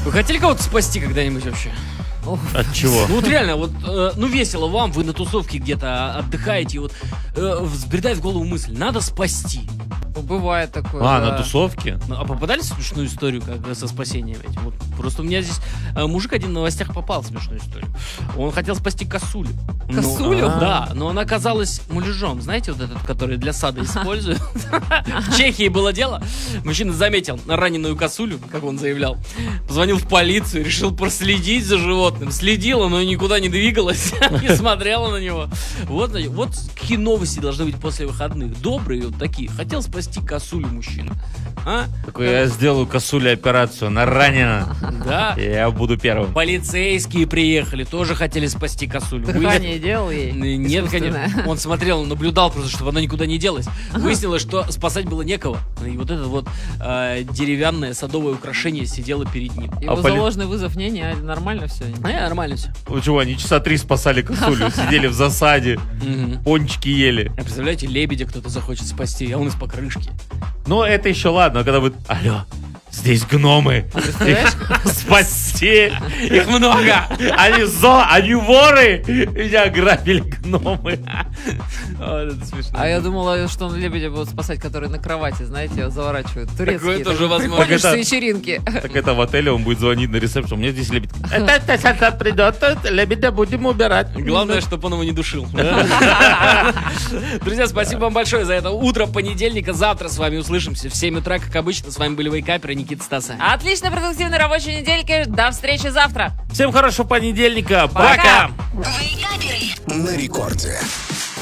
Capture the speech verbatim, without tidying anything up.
Вы хотели кого-то спасти когда-нибудь вообще? От чего? Ну вот реально, вот, э, ну весело вам, вы на тусовке где-то отдыхаете, вот э, взбредает в голову мысль, надо спасти. Бывает такое. А, да. на тусовке? Ну, а попадали в смешную историю как со спасением этим? Вот просто у меня здесь э, мужик один в новостях попал в смешную историю. Он хотел спасти косулю. Косулю? Ну, да, но она оказалась муляжом. Знаете, вот этот, который для сада используют? В Чехии было дело. Мужчина заметил раненую косулю, как он заявлял. Позвонил в полицию, решил проследить за животным. Следила, но никуда не двигалась, не смотрела на него. Вот, вот какие новости должны быть после выходных. Добрые вот такие. Хотел спасти косулю мужчина. А? Такой, я сделаю косуле операцию, она ранена. Да. Я буду первым. Полицейские приехали, тоже хотели спасти косулю. Дыхание делал ей? Нет, конечно. Он смотрел, наблюдал просто, чтобы она никуда не делась. Выяснилось, что спасать было некого. И вот это вот э, деревянное садовое украшение сидело перед ним. Его А за поли- ложный вызов, не, не, нормально все. А, нормально все. Вы чего, они часа три спасали косулю, сидели в засаде, пончики ели. А представляете, лебедя кто-то захочет спасти, а он из покрышки. Ну, это еще ладно, а когда вы... Алло, здесь гномы. Представляешь? Их спасти. Их много. Они зо, они воры. Меня ограбили гномы. Вот это смешно. А я думала, что он лебедя будут спасать, которые на кровати, знаете, его заворачивают. Турецкие. тоже так, возможно. Приходишь Так с это- вечеринки. Так это в отеле он будет звонить на ресепшн. У меня здесь лебедь. Это придет, лебедя будем убирать. Главное, чтобы он его не душил. Друзья, спасибо вам большое за это утро понедельника. Завтра с вами услышимся в семь утра, как обычно. С вами были вейкаперы Никита, Стаса. Отлично, продуктивной рабочей недельки. До встречи завтра. Всем хорошего понедельника. Пока. Пока. Вейкаперы на рекорде.